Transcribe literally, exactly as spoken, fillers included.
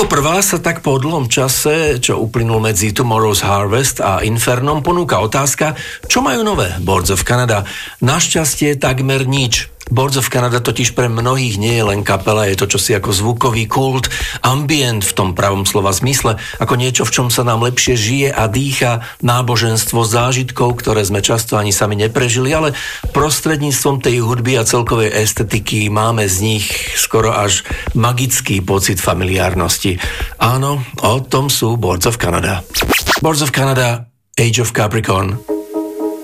Ako prvá sa tak po dlhom čase, čo uplynul medzi Tomorrow's Harvest a Infernom, ponúka otázka, čo majú nové Boards of Canada. Našťastie takmer nič. Boards of Canada totiž pre mnohých nie je len kapela, je to čosi ako zvukový kult, ambient v tom pravom slova zmysle, ako niečo, v čom sa nám lepšie žije a dýcha, náboženstvo zážitkov, ktoré sme často ani sami neprežili, ale prostredníctvom tej hudby a celkovej estetiky máme z nich skoro až magický pocit familiárnosti. Áno, o tom sú Boards of Canada. Boards of Canada, Age of Capricorn.